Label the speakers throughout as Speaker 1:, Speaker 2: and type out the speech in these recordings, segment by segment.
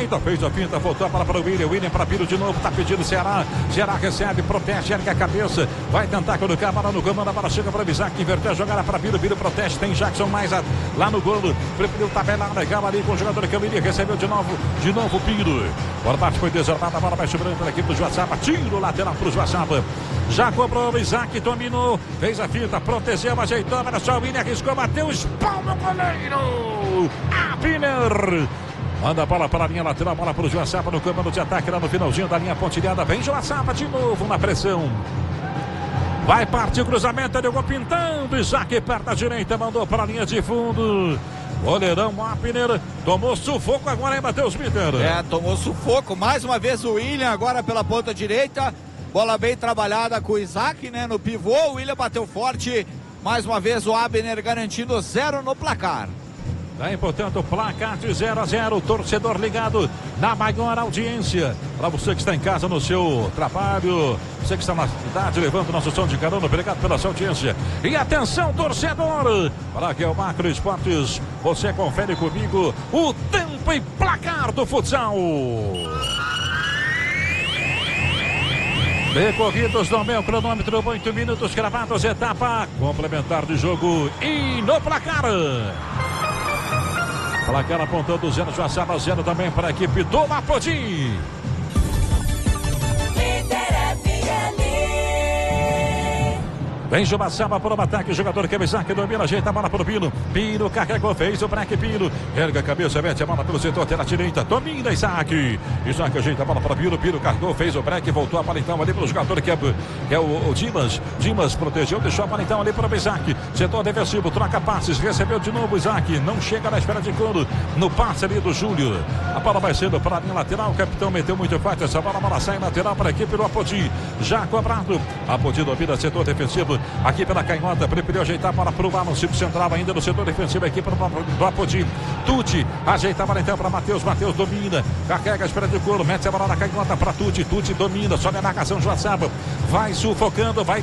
Speaker 1: fez a finta, voltou a bola para o William para Piro de novo, tá pedindo Ceará. Ceará recebe, protege, ergue a cabeça, vai tentar colocar a bola no comando, a bola chega para o Isaac, inverter a jogada para Piro, Piro protege, tem Jackson mais lá no gol, preferiu tabelar legal ali com o jogador que recebeu de novo Piro. Bola bate, foi desarmada, a bola vai sobrando aqui pro Joaçaba, tiro lateral pro Joaçaba. Já cobrou o Isaac, dominou, fez a finta, protegeu, ajeitou, olha só, o William arriscou, bateu, espalma o goleiro. Abner. Manda a bola para a linha lateral, bola para o Joaçaba no comando de ataque lá no finalzinho da linha pontilhada. Vem Joaçaba de novo na pressão. Vai partir o cruzamento, ele jogou pintando. Isaac perto da direita, mandou para a linha de fundo. Goleirão Abner tomou sufoco agora, hein, Matheus Bitter?
Speaker 2: Tomou sufoco. Mais uma vez o William agora pela ponta direita. Bola bem trabalhada com o Isaac, né? No pivô, o William bateu forte. Mais uma vez o Abner garantindo 0 no placar.
Speaker 1: Daí, portanto, placar de 0-0, torcedor ligado na maior audiência. Para você que está em casa no seu trabalho, você que está na cidade, levando o nosso som de carona, obrigado pela sua audiência. E atenção, torcedor, para que é o Macro Esportes, você confere comigo o tempo e placar do futsal. Decorridos no meu cronômetro, 8 minutos cravados, etapa complementar de jogo e no placar. Placar apontando 0, Joaçaba 0 também para a equipe do Apodi. Vem Joaçaba para o ataque, jogador que é o Isaac, domina, ajeita a bola para o Pino. Pino carregou, fez o break, Pino. Erga a cabeça, mete a bola pelo setor, até na direita, domina Isaac. Isaac ajeita a bola para o Pino, Pino carregou, fez o break, voltou a bola então ali para o jogador que é o Dimas. Dimas protegeu, deixou a bola então ali para o Isaac. Setor defensivo, troca passes, recebeu de novo o Isaac. Não chega na espera de quando, no passe ali do Júlio. A bola vai sendo para a linha lateral, o capitão meteu muito forte essa bola, a bola sai lateral para a equipe do Apodi. Já cobrado, Apodi domina setor defensivo. Aqui pela canhota, preferiu ajeitar a bola para o Marlon, central ainda no setor defensivo aqui para o Apodi. Tuti, ajeita a bola então para Matheus, Matheus domina, carrega a espera de couro, mete a bola na canhota para Tuti, Tuti domina, sobe a marcação Joaçaba, vai sufocando, vai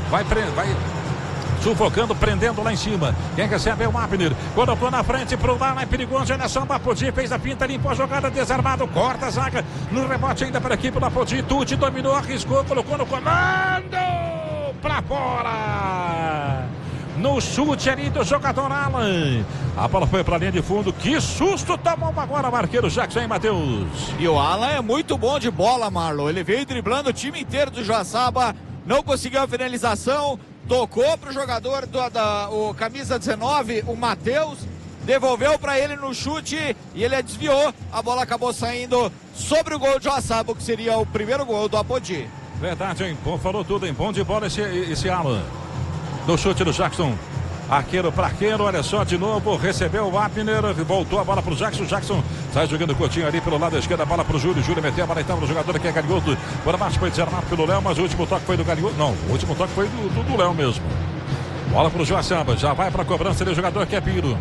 Speaker 1: sufocando, prendendo lá em cima. Quem recebe é o Abner. Colocou na frente pro lá, é perigoso. Olha só, o Apodi fez a pinta, limpou a jogada, desarmado, corta a zaga. No rebote ainda para a equipe do Apodi. Tuti dominou, arriscou, colocou no comando. Pra fora. No chute ali do jogador Alan. A bola foi pra linha de fundo. Que susto tomou agora o arqueiro Jackson, hein, Matheus?
Speaker 2: E o Alan é muito bom de bola, Marlon. Ele veio driblando o time inteiro do Joaçaba. Não conseguiu a finalização. Tocou pro jogador o camisa 19, o Matheus. Devolveu para ele no chute e ele desviou. A bola acabou saindo sobre o gol de Joaçaba, que seria o primeiro gol do Apodi.
Speaker 1: Verdade, hein? Bom, falou tudo, hein? Bom de bola esse Alan. No chute do Jackson. Arqueiro para arqueiro, olha só, de novo, recebeu o Abner, voltou a bola para o Jackson. Jackson sai jogando curtinho ali pelo lado esquerdo, a bola para o Júlio. Júlio meteu a bola então no jogador que é Galhoto. Por baixo foi desarmado pelo Léo, mas o último toque foi do Galhoto. Não, o último toque foi do Léo mesmo. Bola para o Joaçaba, já vai para a cobrança do jogador que é Piro.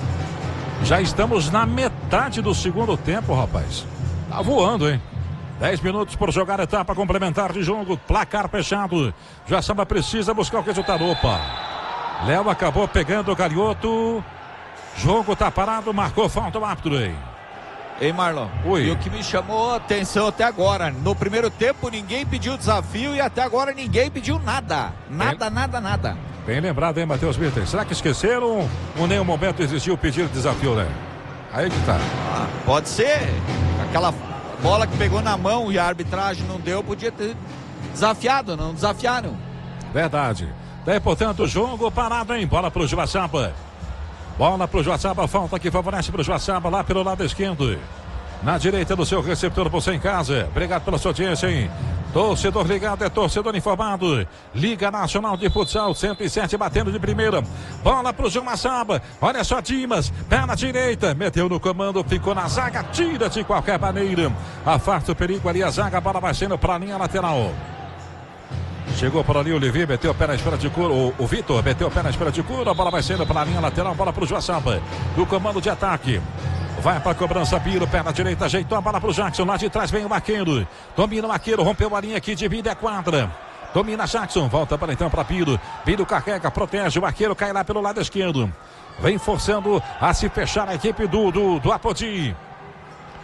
Speaker 1: Já estamos na metade do segundo tempo, rapaz. Tá voando, hein? 10 minutos por jogar, etapa complementar de jogo, placar fechado. Joaçaba precisa buscar o resultado. Opa! Léo acabou pegando o Galhoto. Jogo tá parado, marcou falta o árbitro aí.
Speaker 2: Ei, Marlon.
Speaker 1: Oi.
Speaker 2: E o que me chamou a atenção até agora, no primeiro tempo ninguém pediu desafio e até agora ninguém pediu nada. Nada.
Speaker 1: Bem lembrado, hein, Matheus Bitter? Será que esqueceram ou em nenhum momento existiu o pedido de desafio, né? Aí que tá.
Speaker 2: Pode ser. Aquela bola que pegou na mão e a arbitragem não deu, podia ter desafiado, não desafiaram.
Speaker 1: Verdade. Daí, portanto, o jogo parado, hein? Bola pro Joaçaba. Bola pro Joaçaba, falta que favorece pro Joaçaba lá pelo lado esquerdo. Na direita do seu receptor, você em casa. Obrigado pela sua audiência, hein? Torcedor ligado é torcedor informado. Liga Nacional de Futsal 107 batendo de primeira. Bola pro Joaçaba. Olha só, Dimas. Pé na direita. Meteu no comando, ficou na zaga. Tira de qualquer maneira. Afasta o perigo ali a zaga. A bola vai sendo para a linha lateral. Chegou por ali o Levi, meteu o pé na espera de cura. O Vitor meteu o pé na espera de cura. A bola vai sendo para a linha lateral. Bola pro Joaçaba. Do comando de ataque. Vai para a cobrança, Piro, perna direita, ajeitou a bola para o Jackson, lá de trás vem o Arqueiro, domina o Arqueiro, rompeu a linha aqui, divide a quadra, domina Jackson, volta para então para Piro, Piro carrega, protege, o Arqueiro cai lá pelo lado esquerdo, vem forçando a se fechar a equipe do Apodi.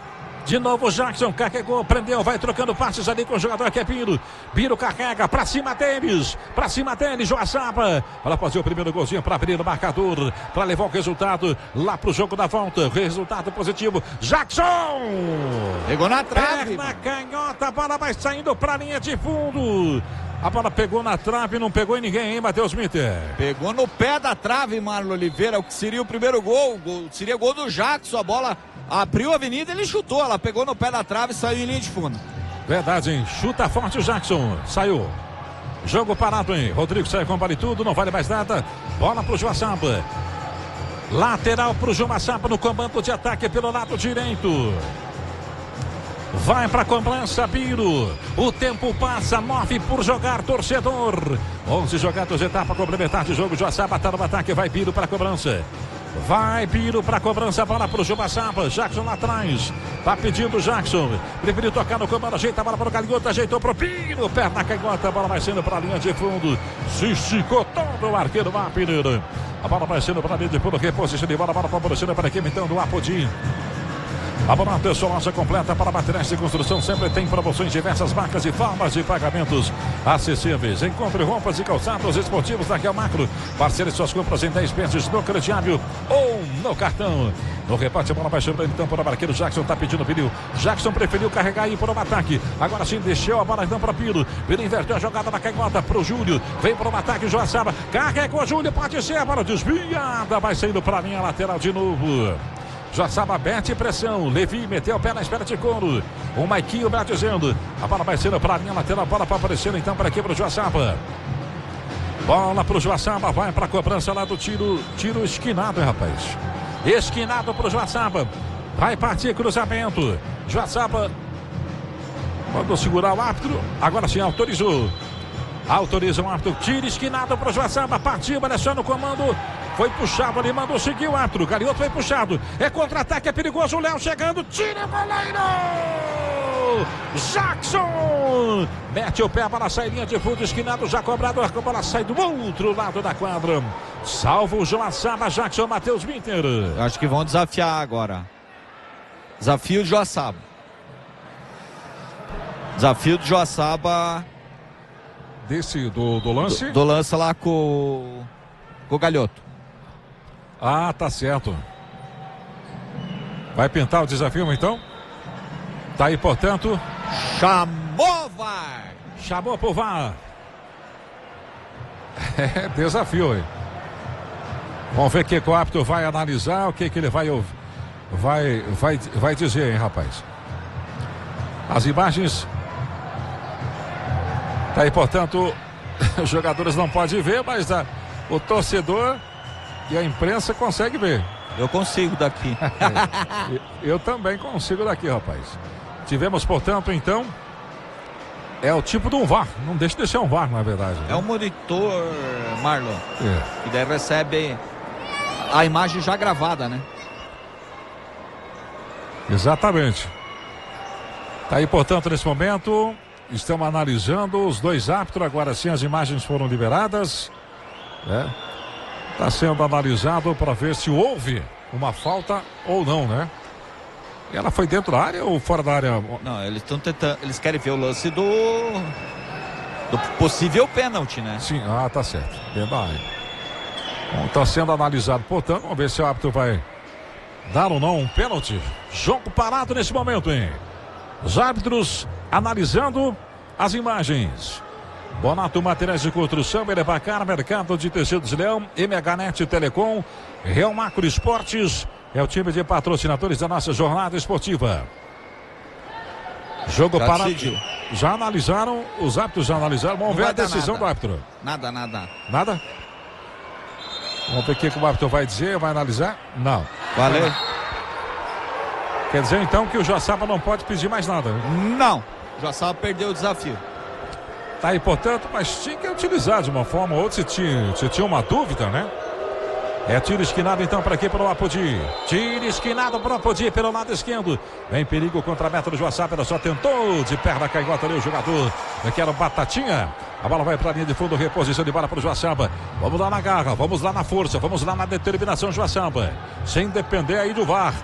Speaker 1: De novo o Jackson carregou, prendeu, vai trocando passes ali com o jogador que é Biro. Biro carrega, pra cima deles, Joaçaba, para fazer o primeiro golzinho, para abrir o marcador, para levar o resultado lá pro jogo da volta. Resultado positivo, Jackson!
Speaker 2: Pegou na trave.
Speaker 1: Perna canhota, a bola vai saindo pra linha de fundo. A bola pegou na trave, não pegou em ninguém, hein, Matheus Mitter?
Speaker 2: Pegou no pé da trave, Marlon Oliveira, o que seria o primeiro gol. Seria gol do Jackson, a bola abriu a avenida, ele chutou, ela pegou no pé da trave e saiu em linha de fundo.
Speaker 1: Verdade, hein? Chuta forte o Jackson, saiu. Jogo parado, hein? Rodrigo sai com vale tudo, não vale mais nada. Bola pro Joaçaba. Lateral pro Joaçaba no comando de ataque pelo lado direito. Vai para a cobrança, Biro. O tempo passa, 9 por jogar, torcedor. 11 jogados, etapa complementar de jogo. Joaçaba está no ataque, vai Biro para a cobrança. Vai Biro para a cobrança, bola para o Joaçaba. Jackson lá atrás. Tá pedindo Jackson. Preferiu tocar no comando, ajeita a bola para o Gaglioto, ajeitou para o Biro. Perna canhota, a bola vai sendo para a linha de fundo. Se esticou todo o arqueiro Wapner. A bola vai sendo para a linha de fundo, reposição de bola, a bola favorecendo para a equipe então do Apodi. A Bonato sua loja completa para materiais de construção, sempre tem promoções, diversas marcas e formas de pagamentos acessíveis. Encontre roupas e calçados esportivos da Real Macro. Parcele suas compras em 10 vezes no crediário ou no cartão. No reparte, a bola vai chegando então para o barqueiro. Jackson está pedindo pneu. Jackson preferiu carregar aí por um ataque. Agora sim, deixou a bola então para Piro. Piro inverteu a jogada na canhota para o Júlio. Vem para o ataque, Joaçaba. Carregou o Júlio, pode ser, a bola desviada. Vai saindo para a linha lateral de novo. Joaçaba mete pressão, Levi meteu o pé na espera de couro. O Maiquinho batizendo. A bola vai sendo para a linha lateral, a bola para aparecer então para aqui para o Joaçaba. Bola para o Joaçaba, vai para a cobrança lá do tiro esquinado, hein, rapaz? Esquinado para o Joaçaba. Vai partir cruzamento. Joaçaba mandou segurar o árbitro, agora sim autorizou. Autoriza o árbitro, tiro esquinado para o Joaçaba, partiu, olha só no comando. Foi puxado ali, mandou seguir o árbitro. Gaglioto foi puxado. É contra-ataque, é perigoso. O Léo chegando. Tira o goleiro! Jackson! Mete o pé, a bola sai linha de fundo, esquinado, já cobrado. A bola sai do outro lado da quadra. Salva o Joaçaba, Jackson, Matheus Mitter.
Speaker 2: Acho que vão desafiar agora. Desafio de Joaçaba. Desafio de Joaçaba.
Speaker 1: Do lance?
Speaker 2: Do lance lá com o Gaglioto.
Speaker 1: Ah, tá certo. Vai pintar o desafio, então? Tá aí, portanto.
Speaker 2: Chamou, VAR!
Speaker 1: Chamou pro VAR. É desafio, hein? Vamos ver o que o árbitro vai analisar, o que ele vai dizer, hein, rapaz? As imagens. Tá aí, portanto, os jogadores não podem ver, mas o torcedor e a imprensa consegue ver.
Speaker 2: Eu consigo daqui.
Speaker 1: Eu também consigo daqui, rapaz. Tivemos, portanto, então, é o tipo de um VAR. Não deixa de ser um VAR, na verdade.
Speaker 2: É um monitor, Marlon.
Speaker 1: É.
Speaker 2: E daí recebe a imagem já gravada, né?
Speaker 1: Exatamente. Tá aí, portanto, nesse momento, estamos analisando os dois árbitros. Agora sim, as imagens foram liberadas. Está sendo analisado para ver se houve uma falta ou não, né? Ela foi dentro da área ou fora da área?
Speaker 2: Não, eles estão tentando. Eles querem ver o lance do possível pênalti, né?
Speaker 1: Sim, tá certo. Dentro da área. Bom, está sendo analisado, portanto, vamos ver se o árbitro vai dar ou não um pênalti. Jogo parado nesse momento, hein? Os árbitros analisando as imagens. Bonato Materiais de Construção, Elevacar, Mercado de Tecidos Leão, MHNet Telecom, Real Macro Esportes, é o time de patrocinadores da nossa jornada esportiva. Jogo parado. Já analisaram, os árbitros já analisaram, vamos ver a decisão do árbitro.
Speaker 2: Nada.
Speaker 1: Nada? Vamos ver o que o árbitro vai dizer, vai analisar? Não.
Speaker 2: Valeu.
Speaker 1: Quer dizer então que o Joaçaba não pode pedir mais nada, né?
Speaker 2: Não. O Joaçaba perdeu o desafio.
Speaker 1: Tá aí, portanto, mas tinha que utilizar de uma forma ou outra se tinha uma dúvida, né? É tiro esquinado então para aqui, para o Apodi. Tiro esquinado para o Apodi pelo lado esquerdo. Vem perigo contra a meta do Joaçaba, ela só tentou de perna canhota ali o jogador. Aqui era o Batatinha. A bola vai para a linha de fundo, reposição de bola para o Joaçaba. Vamos lá na garra, vamos lá na força, vamos lá na determinação Joaçaba. Sem depender aí do VAR.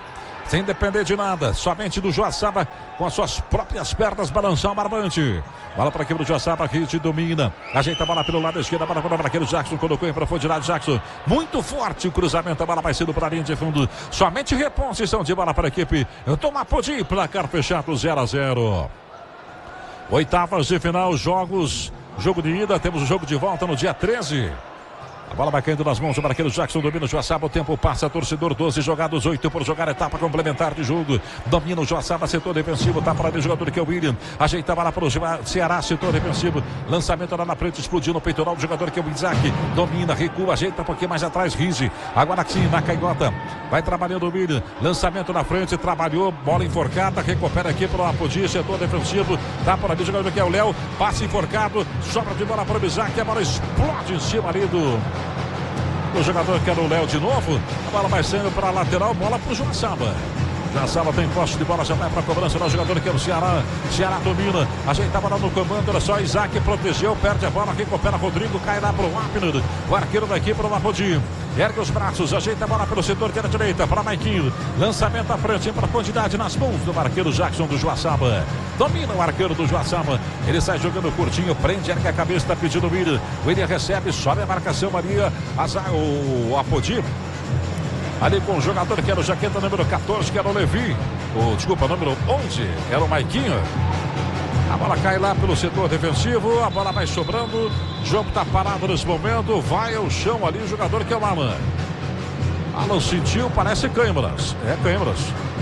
Speaker 1: sem depender de nada, somente do Joaçaba, com as suas próprias pernas, balançar o barbante. Bola para aqui pro Joaçaba, aqui te domina, ajeita a bola pelo lado esquerdo, a bola para aquele Jackson, colocou em profundidade, Jackson, muito forte o cruzamento, a bola vai sendo para a linha de fundo, somente reposição de bola para a equipe do Mapodi, placar fechado 0-0. Oitavas de final, jogos, jogo de ida, temos o jogo de volta no dia 13. A bola vai caindo nas mãos do Marqueiro Jackson, domina o Joaçaba, o tempo passa, torcedor, 12 jogados, 8 por jogar, etapa complementar de jogo. Domina o Joaçaba, setor defensivo, tá para ali o jogador que é o William. Ajeita a bola para o Ceará, setor defensivo. Lançamento lá na frente, explodiu no peitoral do jogador que é o Isaac. Domina, recua, ajeita um pouquinho mais atrás, Rizzi. Agora sim, na canhota. Vai trabalhando o William. Lançamento na frente, trabalhou, bola enforcada, recupera aqui para o Apodi, setor defensivo. Tá por ali o jogador que é o Léo. Passe enforcado, sobra de bola para o Isaac, a bola explode em cima ali o jogador que era o Léo de novo. A bola vai saindo para a lateral, bola para o Joaçaba. Joaçaba tem posse de bola, já vai para a cobrança do jogador que é o Ceará. Ceará domina, ajeita a bola no comando, era só Isaac, protegeu, perde a bola, recupera Rodrigo, cai lá para o Abner, o arqueiro da equipe, para o Mapodi. Ergue os braços, ajeita a bola pelo setor que é da direita, para Maiquinho. Lançamento à frente, para a quantidade nas mãos do arqueiro Jackson do Joaçaba. Domina o arqueiro do Joaçaba. Ele sai jogando curtinho, prende, ergue a cabeça, está pedindo o William. O William recebe, sobe a marcação, Maria. O Apodi. Ali com o jogador que era o jaqueta número 14, que era o Levi. Desculpa, número 11, era o Maiquinho. A bola cai lá pelo setor defensivo, a bola vai sobrando, o jogo está parado nesse momento, vai ao chão ali o jogador que é o Alan. Alan sentiu, parece câimbras, câimbras.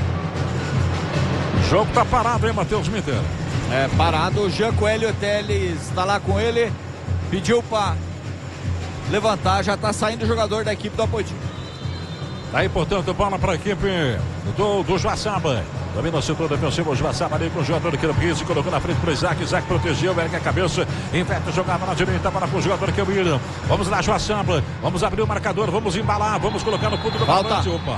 Speaker 1: O jogo está parado, hein, Matheus Mitter?
Speaker 2: Parado, o Jean Coelho Teles está lá com ele, pediu para levantar, já está saindo o jogador da equipe do Apodi.
Speaker 1: Aí, portanto, bola para a equipe do Joaçaba. Domina o setor defensivo, o Joaçaba ali com o jogador que era o Pizzi, colocou na frente para o Isaac. Isaac protegeu, ergue a cabeça, inverte a jogada na direita para o jogador que é o William. Vamos lá, Joaçaba, vamos abrir o marcador, vamos embalar, vamos colocar no fundo do balance. Opa!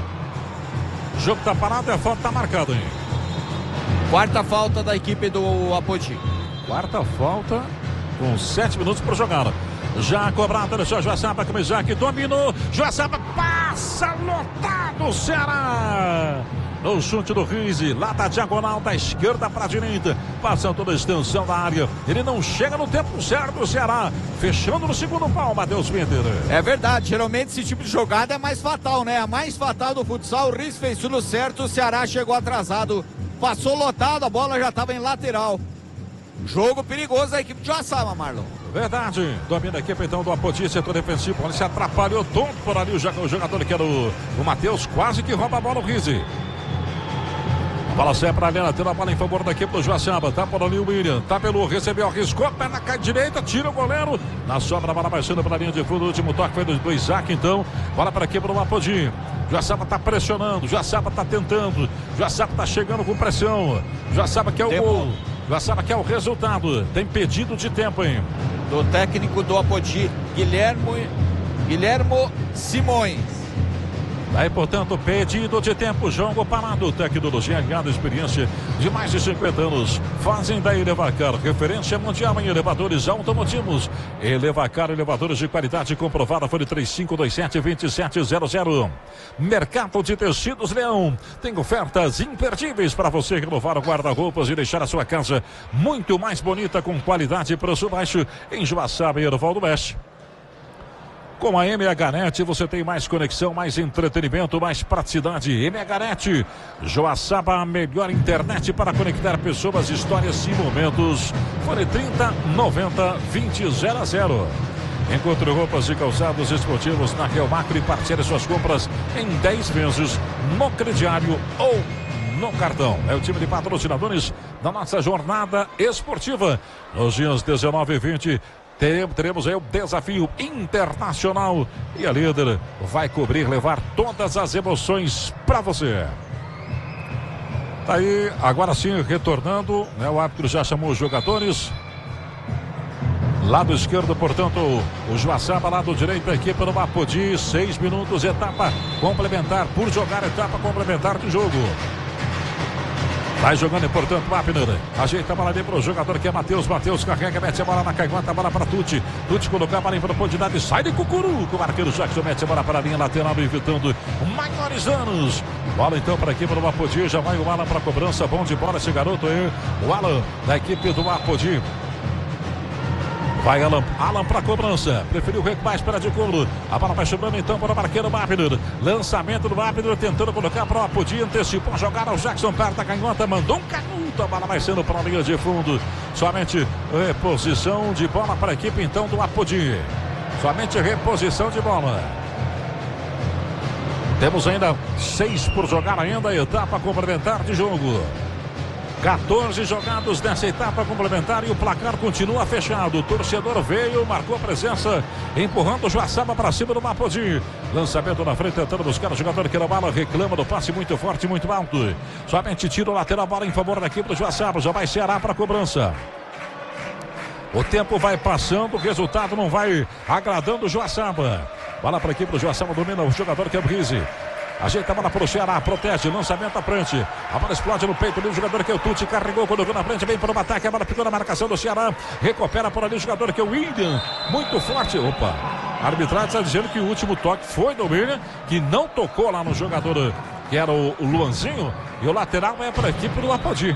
Speaker 1: O jogo está parado e a falta está marcada, hein?
Speaker 2: Quarta falta da equipe do Apodi.
Speaker 1: Quarta falta com 7 minutos para jogar. Já cobrada do seu Joaçaba, com o Isaac, dominou, Joaçaba passa, lotado o Ceará. No chute do Rizzi, lá da diagonal da esquerda para a direita, passando toda a extensão da área. Ele não chega no tempo certo, o Ceará, fechando no segundo pau, Matheus Mitter.
Speaker 2: É verdade, geralmente esse tipo de jogada é mais fatal, né? A mais fatal do futsal, o Rizzi fez tudo certo, o Ceará chegou atrasado, passou lotado, a bola já estava em lateral. Jogo perigoso da equipe de Joaçaba, Marlon.
Speaker 1: Verdade, domina a equipe então do Apodi, setor defensivo, ele se atrapalhou todo por ali o jogador que era o Matheus, quase que rouba a bola o Rizzi. A bola sai para ali, tendo a bola em favor da equipe do Joaçaba, tá por ali o William, tá pelo, recebeu, arriscou, perna cai direita, tira o goleiro, na sobra a bola baixando para a linha de fundo, o último toque foi do Isaac então, bola para a equipe do Apodi. Joaçaba está pressionando, Joaçaba está tentando, Joaçaba está chegando com pressão, Joaçaba quer o gol. Joaçaba quer o resultado, tem pedido de tempo, hein?
Speaker 2: Do técnico do Apodi, Guilhermo Simões.
Speaker 1: Daí, portanto, pedido de tempo, jogo parado, tecnologia aliada, experiência de mais de 50 anos. Fazem da Elevacar, referência mundial em elevadores automotivos. Elevacar, elevadores de qualidade comprovada, foi de 3527-2700. Mercado de Tecidos Leão. Tem ofertas imperdíveis para você renovar o guarda-roupas e deixar a sua casa muito mais bonita, com qualidade e preço baixo, em Joaçaba e Erval do Oeste. Com a MHNet você tem mais conexão, mais entretenimento, mais praticidade. MHNet, Joaçaba, a melhor internet para conectar pessoas, histórias e momentos. Fone 30 90 20 00. Encontre roupas e calçados esportivos na Real Macro e parcele suas compras em 10 vezes no crediário ou no cartão. É o time de patrocinadores da nossa jornada esportiva. Nos dias 19 e 20. Teremos aí o desafio internacional e a líder vai cobrir, levar todas as emoções para você. Tá aí, agora sim, retornando, né? O árbitro já chamou os jogadores. Lado esquerdo, portanto, o Joaçaba, lado direito, a equipe do Mapodi, 6 minutos, etapa complementar, por jogar etapa complementar de jogo. Vai jogando, portanto, o Abner. Ajeita a bola ali para o jogador que é Matheus. Matheus carrega, mete a bola na canhota, a bola para Tuti. Tuti colocou a bola em profundidade, sai de Cucuruco. O arqueiro Jackson mete a bola para a linha lateral, evitando maiores danos. Bola então para aqui para o Apodi. Já vai o Alan para a cobrança. Bom de bola esse garoto aí. O Alan da equipe do Apodi. Vai Alan para a cobrança. Preferiu recuar, espera de couro. A bola vai sobrando então para o marqueiro Abner. Lançamento do Abner tentando colocar para o Apodi. Antecipou a jogada. O Jackson perto da canhota. Mandou um canuto. A bola vai sendo para a linha de fundo. Somente reposição de bola para a equipe então do Apodi. Somente reposição de bola. Temos ainda 6 por jogar ainda. Etapa complementar de jogo. 14 jogados nessa etapa complementar e o placar continua fechado. O torcedor veio, marcou a presença, empurrando o Joaçaba para cima do Apodi. Lançamento na frente, tentando buscar o jogador que era bala, reclama do passe muito forte, muito alto. Somente tira o lateral, bola em favor da equipe do Joaçaba. Já vai Ceará para a cobrança. O tempo vai passando, o resultado não vai agradando o Joaçaba. Bola para a equipe do Joaçaba, domina o jogador que é o Brise. Ajeita a bola para o Ceará, protege, lançamento à frente. A bola explode no peito do jogador que é o Tuti, carregou, colocou na frente, vem para o ataque, a bola ficou na marcação do Ceará. Recupera por ali o jogador que é o William, muito forte. Opa, a arbitragem está dizendo que o último toque foi do William, que não tocou lá no jogador que era o Luanzinho. E o lateral é para a equipe do Apodi.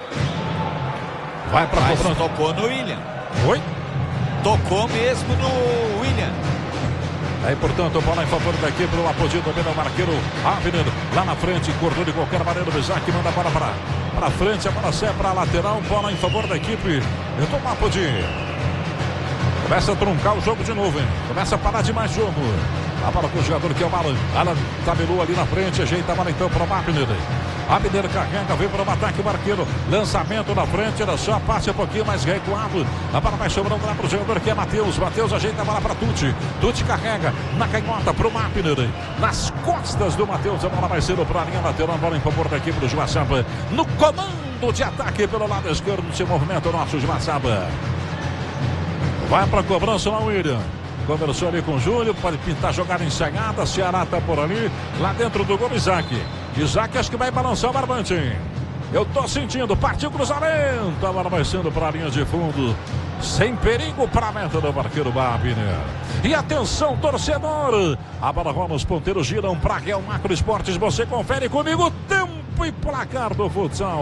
Speaker 1: Vai para a cobrança.
Speaker 2: Tocou no William.
Speaker 1: Oi?
Speaker 2: Tocou mesmo no William.
Speaker 1: Aí, portanto, bola em favor da equipe do Apodi, domina o marqueiro Abner, lá na frente, cortou de qualquer maneira o Bisac, manda a bola para frente, a bola sai para a lateral, bola em favor da equipe do Apodi. Começa a truncar o jogo de novo, hein? Começa a parar de mais jogo. A bola com o jogador que é o Alan. Alan tabelou ali na frente, ajeita a bola então para o Abner. Abner carrega, vem para o ataque, o marqueiro. Lançamento na frente, era só passe um pouquinho mais recuado. A bola vai sobrando lá para o jogador que é Matheus. Matheus ajeita a bola para Tuti. Tuti carrega na canhota para o Abner. Nas costas do Matheus, a bola vai sendo para a linha lateral. A bola em favor da equipe do Joaçaba. No comando de ataque pelo lado esquerdo, se movimenta o nosso Joaçaba. Vai para a cobrança lá o William. Conversou ali com o Júlio, pode pintar jogada ensaiada. Ceará está por ali, lá dentro do gol Isaac. Isaac acho que vai balançar o barbante, hein? Eu tô sentindo, partiu o cruzamento. A bola vai sendo para a linha de fundo. Sem perigo para a meta do marqueiro Babiner. E atenção, torcedor. A bola rola, os ponteiros giram para Real Macro Esportes. Você confere comigo, tempo e placar do futsal.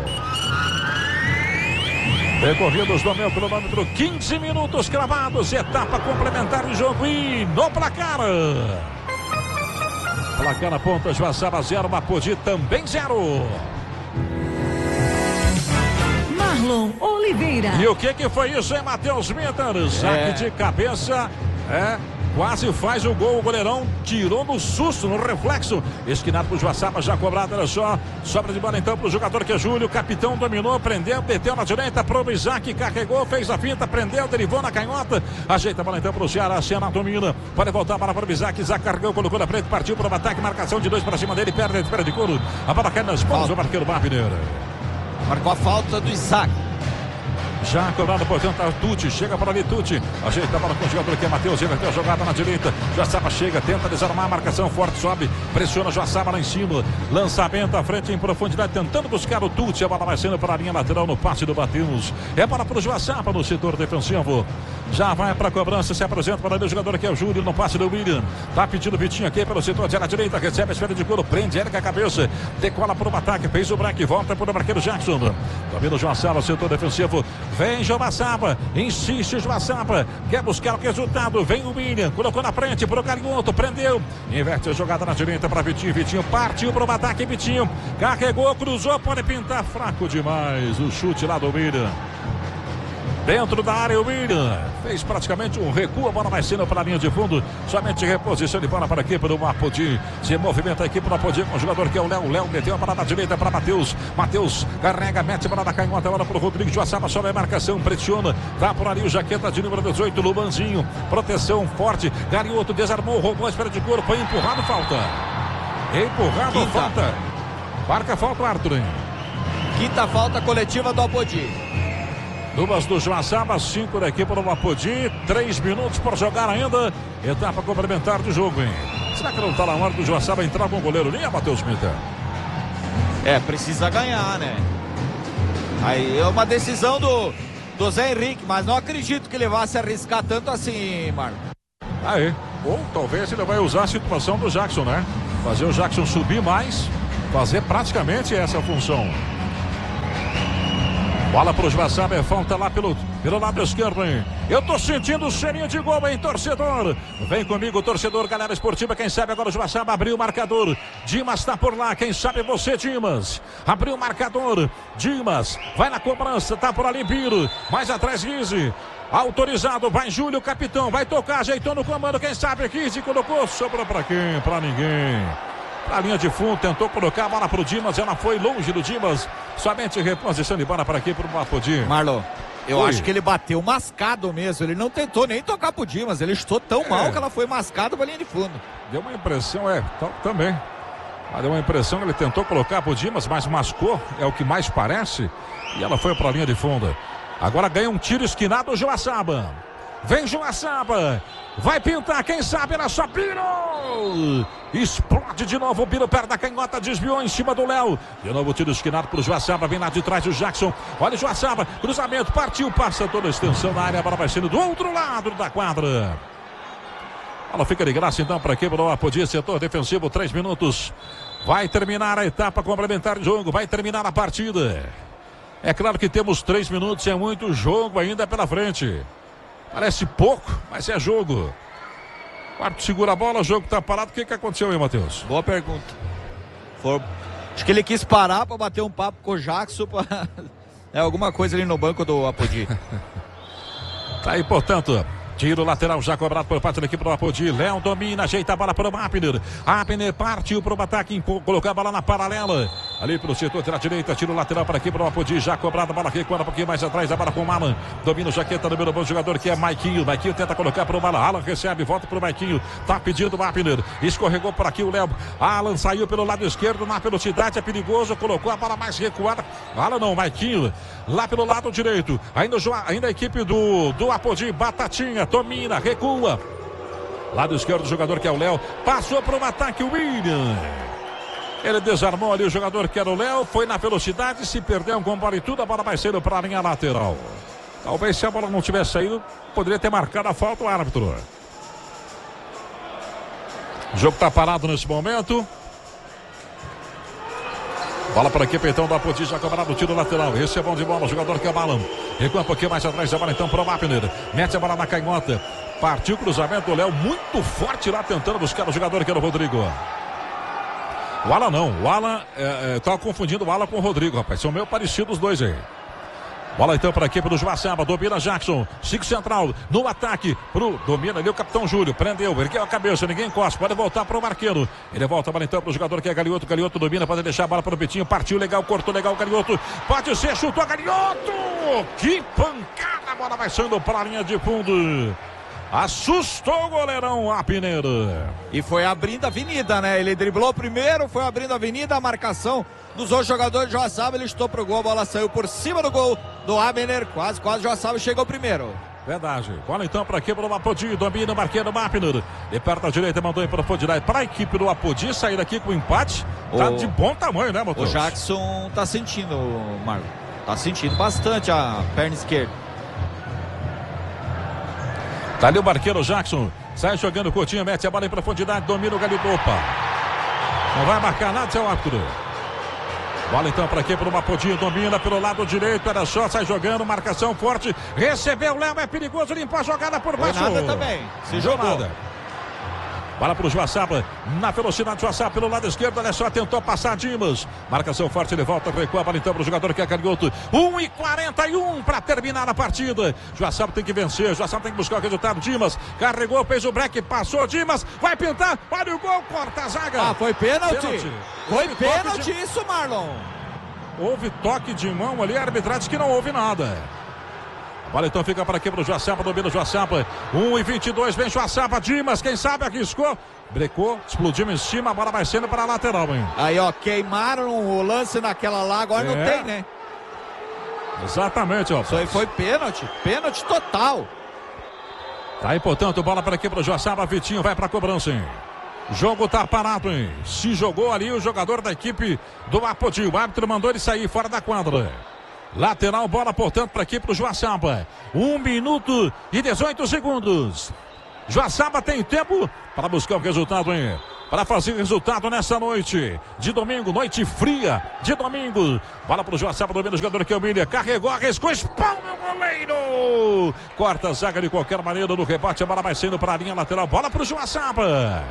Speaker 1: Recorridos no meu cronômetro, 15 minutos cravados, etapa complementar de jogo e no placar. Placar na ponta, Joaçaba 0, Apodi também 0.
Speaker 3: Marlon Oliveira.
Speaker 1: E o que foi isso, hein, Matheus Mitter? Saque de cabeça, quase faz o gol, o goleirão tirou no susto, no reflexo. Esquinado pro Joaçaba, já cobrado, era só. Sobra de bola então pro jogador que é Júlio. Capitão dominou, prendeu, meteu na direita pro Isaac, carregou, fez a finta, prendeu, derivou na canhota. Ajeita a bola então pro Ceará, Ceará domina. Pode voltar a bola para o Isaac, Isaac carregou, colocou na frente, partiu para o ataque, marcação de 2 para cima dele, perde a espera de couro. A bola cai nas mãos do marqueiro Babiner.
Speaker 2: Marcou a falta do Isaac.
Speaker 1: Já cobrado, portanto, a Tuti. Chega para ali, Tuti. Ajeita a bola com o jogador que é Matheus. Ele tem a jogada na direita. Joaçaba chega, tenta desarmar a marcação forte, sobe, pressiona Joaçaba lá em cima. Lançamento à frente em profundidade, tentando buscar o Tuti. A bola vai sendo para a linha lateral no passe do Matheus. É bola para o Joaçaba no setor defensivo. Já vai para a cobrança, se apresenta para ali o jogador que é o Júlio no passe do William. Tá pedindo o Vitinho aqui pelo setor de área direita. Recebe a esfera de couro, prende, erga a cabeça. Decola para o ataque, fez o break, volta para o marqueiro Jackson. Domina o Joaçaba, setor defensivo. Vem Joaçaba, insiste Joaçaba, quer buscar o resultado, vem o William, colocou na frente pro Galinhoto, prendeu, inverte a jogada na direita para Vitinho, Vitinho partiu pro ataque, Vitinho, carregou, cruzou, pode pintar, fraco demais, o chute lá do William. Dentro da área o William fez praticamente um recuo, a bola vai sendo para a linha de fundo, somente reposição de bola para a equipe do Apodi. Se movimenta a equipe do Apodi com o jogador que é o Léo. Léo meteu a bola na direita para Matheus. Matheus carrega, mete a bola na canhota, bola para o Rodrigo. Joaçaba sobe a marcação, pressiona. Tá por ali o jaqueta de número 18, Lubanzinho. Proteção forte. Galinhoto desarmou, roubou a esfera de couro, foi empurrado, falta. Empurrado, falta. Marca falta, Arthur.
Speaker 2: Quinta falta coletiva do Apodi.
Speaker 1: 2 do Joaçaba, 5 da equipe do Apodi, 3 minutos por jogar ainda. Etapa complementar de jogo, hein? Será que não está na hora do Joaçaba entrar com o goleiro linha, Matheus Mitter?
Speaker 2: Precisa ganhar, né? Aí é uma decisão do Zé Henrique, mas não acredito que ele vá se arriscar tanto assim, Marlon.
Speaker 1: Aí. Ou talvez ele vai usar a situação do Jackson, né? Fazer o Jackson subir mais, fazer praticamente essa função. Bola pro Joaçaba, falta lá pelo lado esquerdo, hein? Eu tô sentindo o cheirinho de gol, hein, torcedor? Vem comigo, torcedor, galera esportiva, quem sabe agora o Joaçaba abriu o marcador. Dimas tá por lá, quem sabe você, Dimas. Abriu o marcador, Dimas, vai na cobrança, tá por ali, Biro. Mais atrás, Guise. Autorizado, vai Júlio, capitão, vai tocar, ajeitou no comando, quem sabe aqui, colocou, sobrou pra quem? Pra ninguém. Pra linha de fundo, tentou colocar a bola pro Dimas, ela foi longe do Dimas, somente reposição de bola para aqui pro Apodi.
Speaker 2: Marlon, eu acho que ele bateu mascado mesmo, ele não tentou nem tocar pro Dimas, ele estou tão mal que ela foi mascado pra linha de fundo.
Speaker 1: Deu uma impressão, também. Deu uma impressão que ele tentou colocar pro Dimas, mas mascou, é o que mais parece, e ela foi pra linha de fundo. Agora ganha um tiro esquinado o Joaçaba. Vem Joaçaba. Vai pintar, quem sabe era só Biro. Explode de novo o Biro perto da canhota, desviou em cima do Léo. De novo tiro esquinado pro Joaçaba, vem lá de trás o Jackson. Olha o Joaçaba, cruzamento, partiu, passa toda a extensão da área, a bola vai sendo do outro lado da quadra. Ela fica de graça então para quebrar o Apodi, setor defensivo, 3 minutos. Vai terminar a etapa complementar de jogo, vai terminar a partida. É claro que temos 3 minutos, é muito jogo ainda pela frente. Parece pouco, mas é jogo. Quarto segura a bola, o jogo tá parado. O que aconteceu aí, Matheus?
Speaker 2: Boa pergunta. Acho que ele quis parar para bater um papo com o Jackson. Alguma coisa ali no banco do Apodi.
Speaker 1: Tá aí, portanto. Tiro lateral já cobrado por parte da equipe do Apodi. Léo domina, ajeita a bola para o Abner. Abner partiu para o ataque, colocar a bola na paralela. Ali para o setor da direita, tiro lateral para a equipe do Apodi. Já cobrado, a bola recuando um pouquinho mais atrás. A bola com o Alan. Domina o jaqueta, número bom jogador que é Maiquinho. Maiquinho tenta colocar para o Alan. Alan recebe, volta para o Maiquinho. Tá pedindo o Abner. Escorregou por aqui o Léo. Alan saiu pelo lado esquerdo na velocidade, é perigoso. Colocou a bola mais recuada. Alan não, Maiquinho. Lá pelo lado direito. Ainda a equipe do Apodi. Batatinha. Domina, recua. Lado esquerdo do jogador que é o Léo. Passou para o ataque o William. Ele desarmou ali o jogador que era o Léo. Foi na velocidade, se perdeu com bola e tudo. A bola vai saindo para a linha lateral. Talvez se a bola não tivesse saído, poderia ter marcado a falta o árbitro. O jogo está parado nesse momento. Bola para aqui, peitão do Apodi, já cobrado o tiro lateral. Esse é bom de bola, o jogador que é o Balan. Recua um pouquinho mais atrás, a bola então para o Abner. Mete a bola na canhota. Partiu o cruzamento do Léo, muito forte lá, tentando buscar o jogador que era o Rodrigo. O Alan não, o Alan, estava confundindo o Alan com o Rodrigo, rapaz. São meio parecidos os dois aí. Bola então para a equipe do Joaçaba, domina Jackson, 5 central, no ataque, domina ali o capitão Júlio, prendeu, ergueu a cabeça, ninguém encosta, pode voltar para o Marqueiro, ele volta a bola então para o jogador que é Galioto, Galioto domina, pode deixar a bola para o Petinho, partiu legal, cortou legal, Galioto, pode ser, chutou Galioto, que pancada, a bola vai saindo para a linha de fundo. Assustou o goleirão Abner.
Speaker 2: E foi abrindo a avenida, né? Ele driblou primeiro, foi abrindo a avenida, a marcação dos outros jogadores de Joaçaba, ele chutou pro gol, a bola saiu por cima do gol do Abner, quase Joaçaba chegou primeiro.
Speaker 1: Verdade. Bola então para aqui para o Apodi, domina o Marqueiro Abner. De perto da direita, mandou em profundidade para a equipe do Apodi sair daqui com o empate. Tá de bom tamanho, né, Matheus?
Speaker 2: O Jackson tá sentindo, Marlon. Tá sentindo bastante a perna esquerda.
Speaker 1: Tá ali o Marqueiro Jackson. Sai jogando curtinho, mete a bola em profundidade, domina o Galito. Opa. Não vai marcar nada, seu árbitro. Bola então para aqui para o Apodi, domina pelo lado direito, era só, sai jogando, marcação forte, recebeu o Léo, é perigoso, limpou a jogada por baixo.
Speaker 2: Foi nada também, se jogou. Nada.
Speaker 1: Bola para o Joaçaba, na velocidade do Joaçaba pelo lado esquerdo, olha só, tentou passar Dimas. Marcação forte, ele volta, recua a bola então para o jogador que é Canhoto. 1:41 para terminar a partida. Joaçaba tem que vencer, Joaçaba tem que buscar o resultado. Dimas carregou, fez o break, passou Dimas, vai pintar, olha o gol, corta a zaga.
Speaker 2: Ah, foi pênalti. Foi pênalti isso, Marlon.
Speaker 1: Houve toque de mão ali, a arbitragem disse que não houve nada. Bola então fica para aqui para o Joaçaba, domina o Joaçaba. 1:22, vem Joaçaba, Dimas, quem sabe arriscou. Brecou, explodiu em cima, a bola vai sendo para a lateral, hein?
Speaker 2: Aí, ó, queimaram o lance naquela lá, agora não tem, né?
Speaker 1: Exatamente, ó.
Speaker 2: Isso aí foi pênalti, pênalti total.
Speaker 1: Tá aí, portanto, bola para aqui para o Joaçaba, Vitinho vai para a cobrança, hein? O jogo tá parado, hein? Se jogou ali o jogador da equipe do Apodi. O árbitro mandou ele sair fora da quadra. Lateral, bola, portanto, para a equipe do Joaçaba. 1 minuto e 18 segundos. Joaçaba tem tempo para buscar o resultado, hein? Para fazer resultado nessa noite de domingo, noite fria de domingo. Bola para o Joaçaba, domina o jogador que é o William. Carregou, arriscou, espalma o goleiro. Corta a zaga de qualquer maneira no rebate. A bola vai saindo para a linha lateral. Bola para o Joaçaba.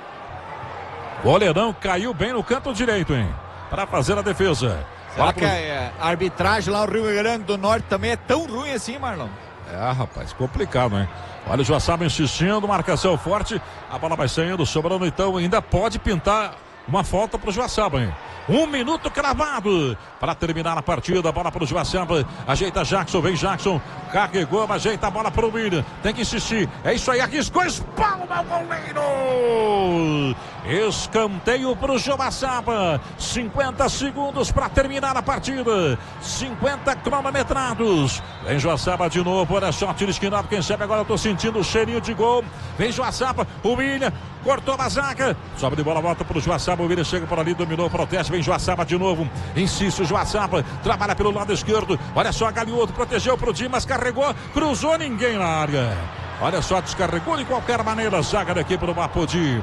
Speaker 1: Goleirão caiu bem no canto direito, hein? Para fazer a defesa.
Speaker 2: Será que a arbitragem lá no Rio Grande do Norte também é tão ruim assim, Marlon?
Speaker 1: É, rapaz, complicado, hein? Olha o Joaçaba insistindo, marcação forte. A bola vai saindo, sobrando então. Ainda pode pintar uma falta para o Joaçaba, hein? 1 minuto cravado para terminar a partida. Bola para o Joaçaba. Ajeita Jackson, vem Jackson. Carregou, ajeita a bola para o William. Tem que insistir. É isso aí, arriscou, espalma o goleiro. Escanteio para o Joaçaba. 50 segundos para terminar a partida. 50 cronometrados. Vem Joaçaba de novo. Olha só, tiro esquinado. Quem sabe agora eu tô sentindo o cheirinho de gol. Vem Joaçaba. O William cortou a zaga. Sobe de bola, volta para o Joaçaba. O William chega por ali, dominou, protege. Vem Joaçaba de novo. Insiste o Joaçaba. Trabalha pelo lado esquerdo. Olha só, Galioto protegeu para o Dimas. Carregou. Cruzou, ninguém na área. Olha só, descarregou de qualquer maneira a zaga da equipe do Apodi.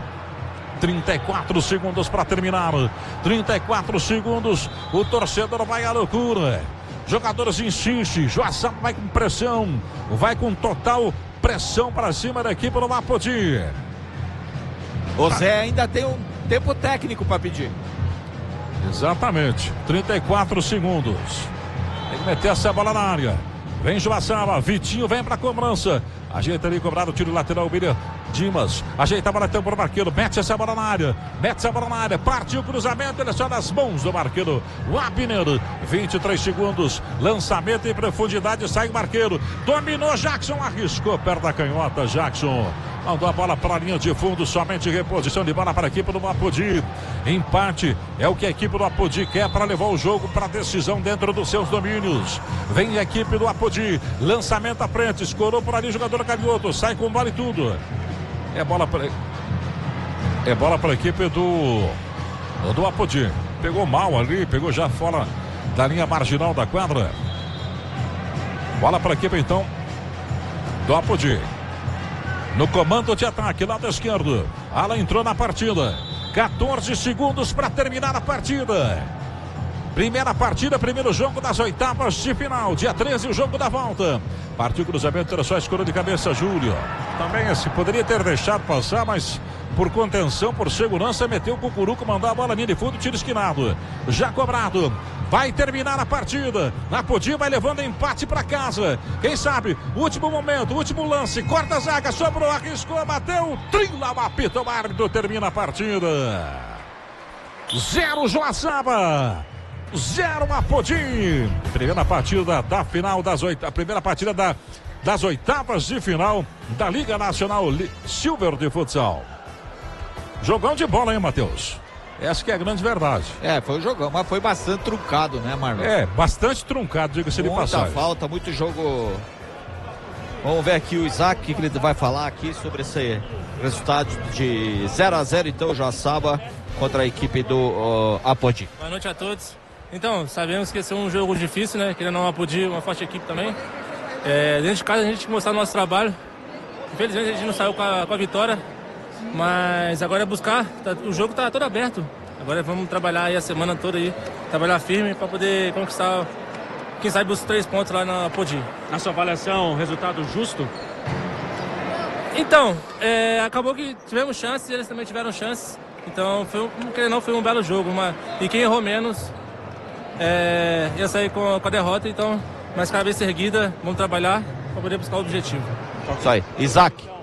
Speaker 1: 34 segundos para terminar. 34 segundos. O torcedor vai à loucura. Jogadores insistem. Joaçaba vai com pressão. Vai com total pressão para cima da equipe do Apodi.
Speaker 2: O Zé ainda tem um tempo técnico para pedir.
Speaker 1: Exatamente. 34 segundos. Tem que meter essa bola na área. Vem Joaçaba. Vitinho vem para a cobrança. Ajeita ali, cobrado o tiro lateral. William Dimas. Ajeita a bola então para o marqueiro. Mete essa bola na área. Mete essa bola na área. Partiu o cruzamento. Ele é só nas mãos do marqueiro. O Abner. 23 segundos. Lançamento em profundidade. Sai o marqueiro. Dominou Jackson. Arriscou perto da canhota. Jackson mandou a bola para a linha de fundo. Somente reposição de bola para a equipe do Apodi. Empate é o que a equipe do Apodi quer para levar o jogo para a decisão dentro dos seus domínios. Vem a equipe do Apodi. Lançamento à frente. Escorou por ali o jogador Galioto. Sai com bola e tudo. É bola para a equipe do Apodi. Pegou mal ali. Pegou já fora da linha marginal da quadra. Bola para a equipe então do Apodi. No comando de ataque, lado esquerdo. Alan entrou na partida. 14 segundos para terminar a partida. Primeira partida, primeiro jogo das oitavas de final. Dia 13, o jogo da volta. Partiu o cruzamento, era só escuro de cabeça, Júlio. Também se poderia ter deixado passar, mas por contenção, por segurança, meteu o Cucuruco, mandou a bola na linha de fundo, tiro esquinado. Já cobrado. Vai terminar a partida. Apodi vai levando empate para casa. Quem sabe, último momento, último lance. Corta a zaga, sobrou, arriscou, bateu. Trila, apita o árbitro, termina a partida. 0 Joaçaba. 0 Apodi. Primeira partida da final das oitavas. A primeira partida das oitavas de final da Liga Nacional Silver de Futsal. Jogão de bola, hein, Matheus? Essa que é a grande verdade.
Speaker 2: Foi um jogão, mas foi bastante truncado, né, Marlon?
Speaker 1: Bastante truncado, diga-se de passagem.
Speaker 2: Muita falta, muito jogo. Vamos ver aqui o Isaac, o que ele vai falar aqui sobre esse resultado de 0-0, então, Joaçaba contra a equipe do Apodi.
Speaker 4: Boa noite a todos. Então, sabemos que esse é um jogo difícil, né? Querendo ou não, Apodi, uma forte equipe também. Dentro de casa a gente tem que mostrar o nosso trabalho. Infelizmente a gente não saiu com a vitória. Mas agora é buscar, o jogo está todo aberto. Agora vamos trabalhar aí a semana toda aí, trabalhar firme para poder conquistar, quem sabe, os 3 pontos lá na Apodi.
Speaker 5: Na sua avaliação, resultado justo?
Speaker 4: Então, acabou que tivemos chances, eles também tiveram chances. Então, foi um belo jogo. E quem errou menos ia sair com a derrota. Então, mas cabeça erguida, vamos trabalhar para poder buscar o objetivo.
Speaker 2: Isso aí, Isaac.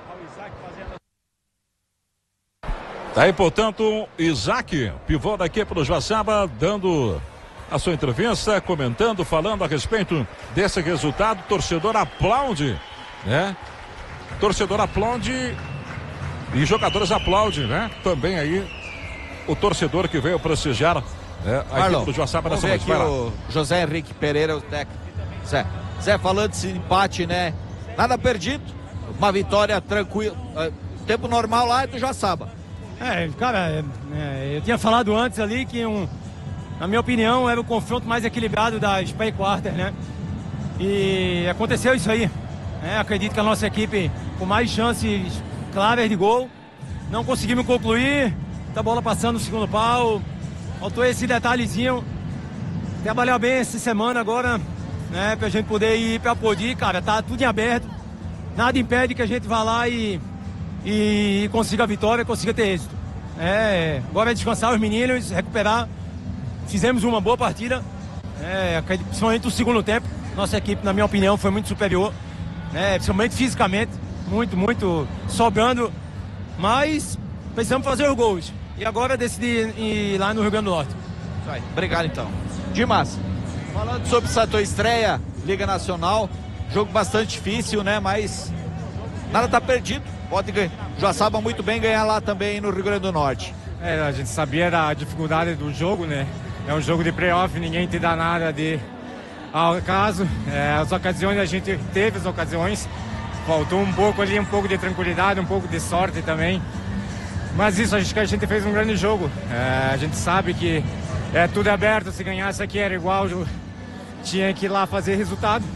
Speaker 1: Tá aí, portanto, Isaac, pivô da equipe do Joaçaba, dando a sua entrevista, comentando, falando a respeito desse resultado. Torcedor aplaude, né? Torcedor aplaude e jogadores aplaudem, né? Também aí o torcedor que veio prestigiar a equipe do Joaçaba nessa noite.
Speaker 2: O José Henrique Pereira, o técnico. Zé, falando desse empate, né? Nada perdido, uma vitória tranquila. Tempo normal lá é do Joaçaba.
Speaker 6: Eu tinha falado antes ali que, na minha opinião, era o confronto mais equilibrado das pré-quartas, né? E aconteceu isso aí. Acredito que a nossa equipe, com mais chances claras de gol, não conseguimos concluir. A bola passando no segundo pau. Faltou esse detalhezinho. Trabalhar bem essa semana agora, né? Pra gente poder ir pra Apodi, cara. Tá tudo em aberto. Nada impede que a gente vá lá e consiga a vitória, consiga ter êxito. Agora é descansar os meninos, recuperar. Fizemos uma boa partida, principalmente no segundo tempo. Nossa equipe, na minha opinião, foi muito superior, principalmente fisicamente, muito sobrando, mas precisamos fazer os gols. E agora decidi ir lá no Rio Grande do Norte.
Speaker 2: Isso aí. Obrigado, então. Dimas, falando sobre essa tua estreia, Liga Nacional, jogo bastante difícil, né? Mas nada tá perdido. Pode ganhar. Joaçaba muito bem ganhar lá também no Rio Grande do Norte.
Speaker 7: A gente sabia da dificuldade do jogo, né? É um jogo de playoff, ninguém te dá nada ao caso. As ocasiões, a gente teve as ocasiões. Faltou um pouco de tranquilidade, um pouco de sorte também. Mas isso, acho que a gente fez um grande jogo. A gente sabe que é tudo aberto, se ganhasse aqui era igual, tinha que ir lá fazer resultado.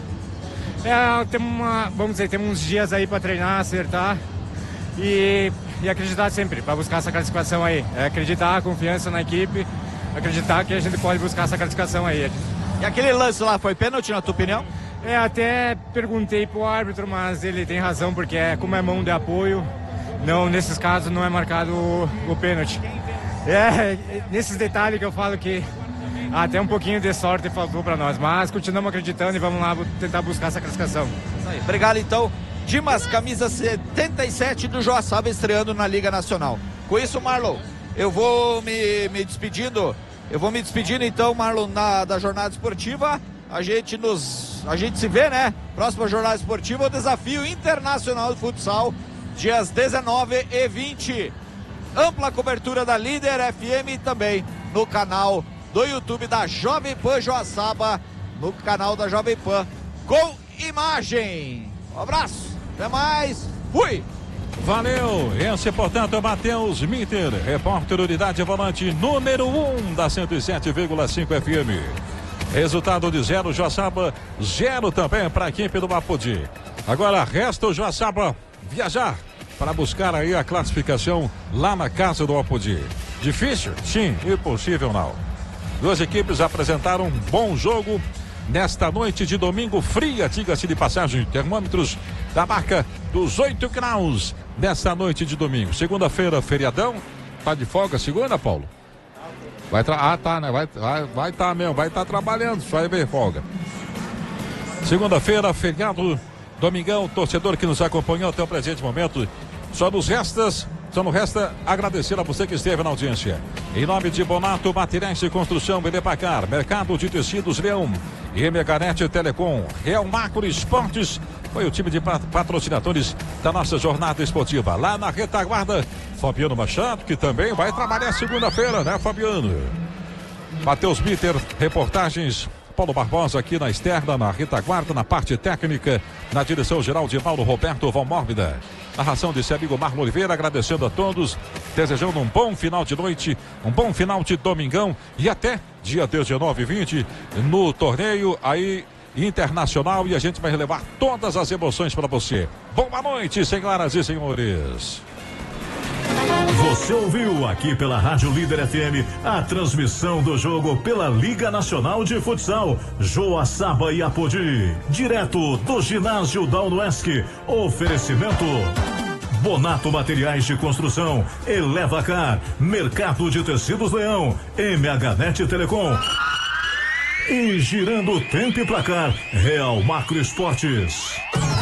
Speaker 7: Temos uns dias aí para treinar, acertar e acreditar sempre, para buscar essa classificação aí. Acreditar, confiança na equipe, acreditar que a gente pode buscar essa classificação aí.
Speaker 2: E aquele lance lá foi pênalti, na tua opinião?
Speaker 7: Até perguntei pro árbitro, mas ele tem razão, porque como é mão de apoio, não, nesses casos não é marcado o pênalti. Nesses detalhes que eu falo que até um pouquinho de sorte faltou para nós, mas continuamos acreditando e vamos lá tentar buscar essa classificação.
Speaker 2: Isso aí. Obrigado, então. Dimas, camisa 77 do Joaçaba, estreando na Liga Nacional. Com isso, Marlon, eu vou me despedindo. Eu vou me despedindo, então, Marlon, da jornada esportiva. A gente se vê, né? Próxima jornada esportiva, o Desafio Internacional de Futsal, dias 19 e 20. Ampla cobertura da Líder FM também no canal do YouTube da Jovem Pan Joaçaba, no canal da Jovem Pan, com imagem. Um abraço, até mais, fui!
Speaker 1: Valeu, esse portanto é o Matheus Mitter, repórter unidade volante número 1 da 107,5 FM. Resultado de 0, Joaçaba 0 também para a equipe do Apodi. Agora resta o Joaçaba viajar para buscar aí a classificação lá na casa do Apodi. Difícil? Sim, impossível não. Duas equipes apresentaram um bom jogo nesta noite de domingo fria, diga-se de passagem, termômetros da marca dos 8 graus nesta noite de domingo. Segunda-feira, feriadão, tá de folga segunda, Paulo? Vai tá, né? Vai tá mesmo, vai estar trabalhando, só vai ver folga. Segunda-feira, feriado, domingão, torcedor que nos acompanhou até o presente momento, só nos resta agradecer a você que esteve na audiência. Em nome de Bonato Materiais de Construção, Elepacar, Mercado de Tecidos Leão e Meganet Telecom, Real Macro Esportes, foi o time de patrocinadores da nossa jornada esportiva. Lá na retaguarda, Fabiano Machado, que também vai trabalhar segunda-feira, né, Fabiano? Matheus Mitter, reportagens. Paulo Barbosa aqui na externa, na retaguarda, na parte técnica, na direção geral de Paulo Roberto Valmórbida. Narração desse amigo Marlon Oliveira, agradecendo a todos, desejando um bom final de noite, um bom final de domingão e até dia 19 e 20 no torneio aí internacional, e a gente vai relevar todas as emoções para você. Boa noite, senhoras e senhores.
Speaker 8: Você ouviu aqui pela Rádio Líder FM a transmissão do jogo pela Liga Nacional de Futsal, Joaçaba e Apodi, direto do ginásio da UNOESC. Oferecimento Bonato Materiais de Construção, Elevacar, Mercado de Tecidos Leão, MHNet Telecom. E girando o tempo e placar, Real Macro Esportes.